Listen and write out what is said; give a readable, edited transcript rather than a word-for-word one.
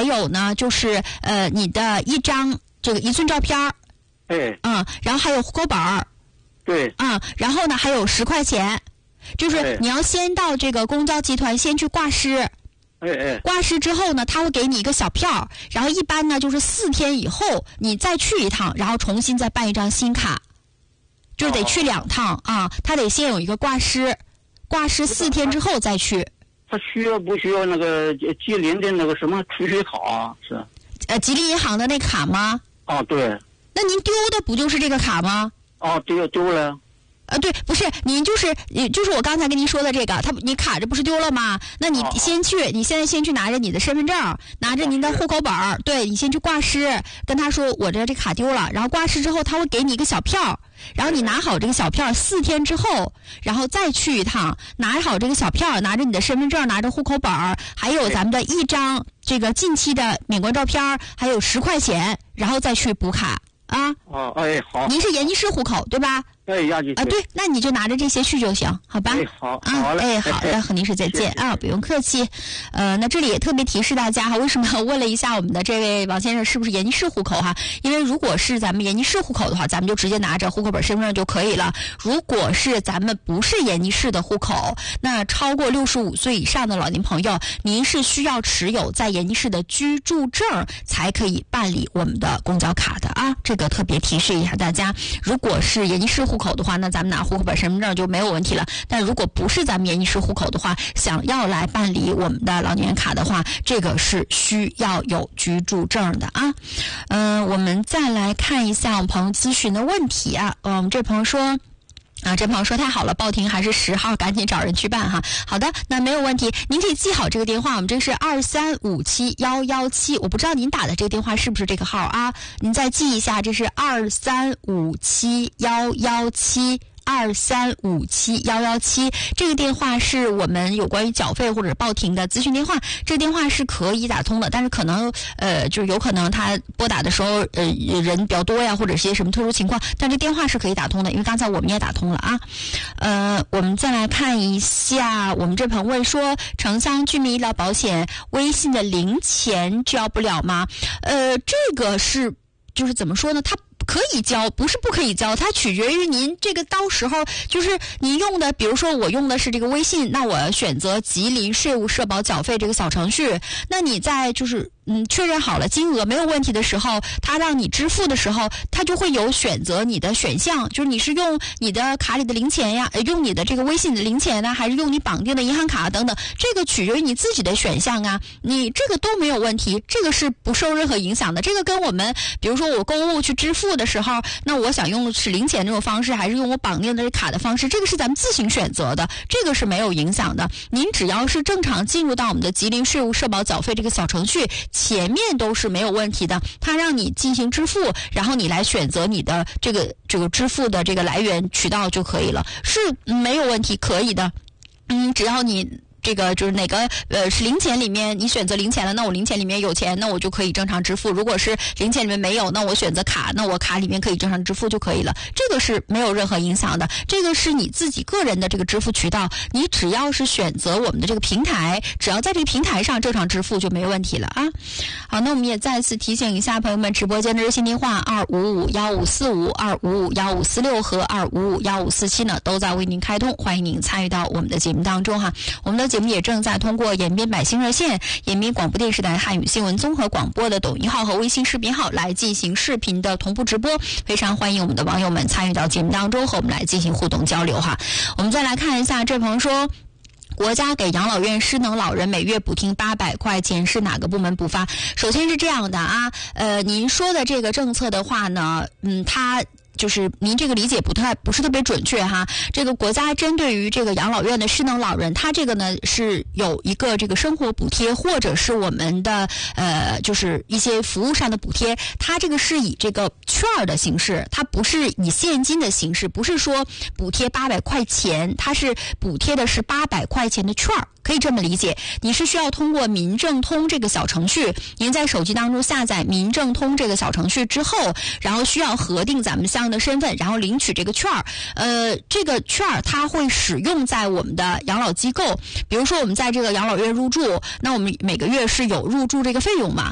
还有呢就是你的一张这个1寸照片然后还有户口本对然后呢还有10块钱，就是你要先到这个公交集团先去挂失。挂失之后呢，他会给你一个小票，然后一般呢就是4天以后你再去一趟，然后重新再办一张新卡，就是得去2趟他得先有一个挂失4天之后再去。 他需要不需要那个吉林的那个什么储蓄卡啊？是吉林银行的那卡吗？ 对。 那您丢的不就是这个卡吗？ 丢了。 对，不是您就是我刚才跟您说的这个，你卡着不是丢了吗？那你你现在先去拿着你的身份证，拿着您的户口本对，你先去挂失，跟他说我这卡丢了，然后挂失之后他会给你一个小票，然后你拿好这个小票，4天之后，然后再去一趟，拿好这个小票，拿着你的身份证，拿着户口本还有咱们的一张这个近期的免冠照片，还有10块钱，然后再去补卡好。 您是延吉市户口对吧？ 对， 那你就拿着这些去就行，好吧？ 好嘞。 好的，和您说再见不用客气。那这里也特别提示大家为什么问了一下我们的这位王先生是不是延吉市户口因为如果是咱们延吉市户口的话，咱们就直接拿着户口本身份证就可以了。如果是咱们不是延吉市的户口，那超过65岁以上的老年朋友，您是需要持有在延吉市的居住证才可以办理我们的公交卡的这个特别提示一下大家。如果是延吉市户口的话，那咱们拿户口本身份证就没有问题了。但如果不是咱们延吉市户口的话，想要来办理我们的老年卡的话，这个是需要有居住证的我们再来看一下我们朋友咨询的问题我们这朋友说这朋友说太好了，报亭还是10号，赶紧找人去办好的，那没有问题，您可以记好这个电话，我们这是2357117，我不知道您打的这个电话是不是这个号您再记一下，这是2357117。2357117，这个电话是我们有关于缴费或者报亭的咨询电话，这个电话是可以打通的，但是可能就有可能他拨打的时候人比较多呀，或者是些什么特殊情况，但这电话是可以打通的，因为刚才我们也打通了我们再来看一下，我们这朋友问说，城乡居民医疗保险微信的零钱交不了吗？这个是就是怎么说呢，它可以交，不是不可以交，它取决于您这个到时候就是您用的，比如说我用的是这个微信，那我选择吉林税务社保缴费这个小程序，那你在就是确认好了金额没有问题的时候，他让你支付的时候，他就会有选择你的选项，就是你是用你的卡里的零钱呀，用你的这个微信的零钱呢，还是用你绑定的银行卡等等，这个取决于你自己的选项你这个都没有问题，这个是不受任何影响的。这个跟我们比如说我购物去支付的时候，那我想用的是零钱这种方式，还是用我绑定的卡的方式，这个是咱们自行选择的，这个是没有影响的。您只要是正常进入到我们的吉林税务社保缴费这个小程序，前面都是没有问题的，它让你进行支付，然后你来选择你的这个支付的这个来源渠道就可以了，是没有问题，可以的。只要你这个就是哪个是零钱里面你选择零钱了，那我零钱里面有钱，那我就可以正常支付。如果是零钱里面没有，那我选择卡，那我卡里面可以正常支付就可以了。这个是没有任何影响的，这个是你自己个人的这个支付渠道，你只要是选择我们的这个平台，只要在这个平台上正常支付就没问题了好，那我们也再次提醒一下朋友们，直播间的热线电话2551545、2551546和2551547呢都在为您开通，欢迎您参与到我们的节目当中我们的节目也正在通过延边百姓热线、延边广播电视台汉语新闻综合广播的抖音号和微信视频号来进行视频的同步直播，非常欢迎我们的网友们参与到节目当中和我们来进行互动交流我们再来看一下，这朋友说，国家给养老院失能老人每月补贴800块钱，是哪个部门补发？首先是这样的您说的这个政策的话呢，它就是您这个理解不是特别准确这个国家针对于这个养老院的失能老人，它这个呢是有一个这个生活补贴，或者是我们的就是一些服务上的补贴，它这个是以这个券的形式，它不是以现金的形式，不是说补贴800块钱，它是补贴的是800块钱的券，可以这么理解。你是需要通过民政通这个小程序，您在手机当中下载民政通这个小程序之后，然后需要核定咱们相应的身份，然后领取这个券这个券它会使用在我们的养老机构，比如说我们在这个养老院入住，那我们每个月是有入住这个费用嘛，